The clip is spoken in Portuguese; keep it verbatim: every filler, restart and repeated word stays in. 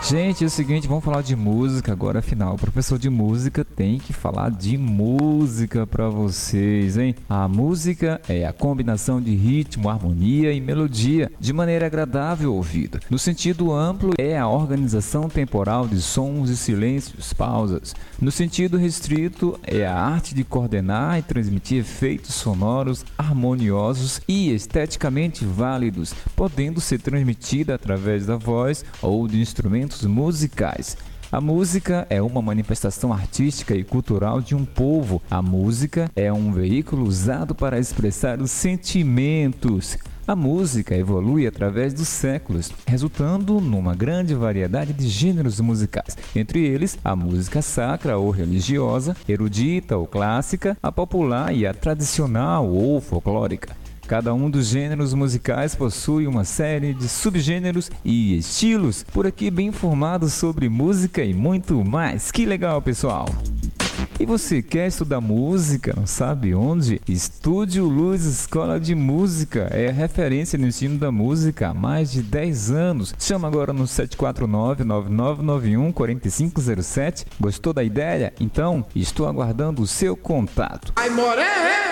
Gente, é o seguinte, vamos falar de música agora, afinal, o professor de música tem que falar de música para vocês, hein? A música é a combinação de ritmo, harmonia e melodia, de maneira agradável ao ouvido. No sentido amplo, é a organização temporal de sons e silêncios, pausas. No sentido restrito, é a arte de coordenar e transmitir efeitos sonoros harmoniosos e esteticamente válidos, podendo ser transmitida através da voz ou de instrumentos musicais. A música é uma manifestação artística e cultural de um povo. A música é um veículo usado para expressar os sentimentos. A música evolui através dos séculos, resultando numa grande variedade de gêneros musicais, entre eles a música sacra ou religiosa, erudita ou clássica, a popular e a tradicional ou folclórica. Cada um dos gêneros musicais possui uma série de subgêneros e estilos, por aqui bem informado sobre música e muito mais. Que legal, pessoal! E você quer estudar música? Não sabe onde? Estúdio Luz Escola de Música é referência no ensino da música há mais de dez anos. Chama agora no sete quatro nove, nove nove nove um, quatro cinco zero sete. Gostou da ideia? Então, estou aguardando o seu contato. Ai, more!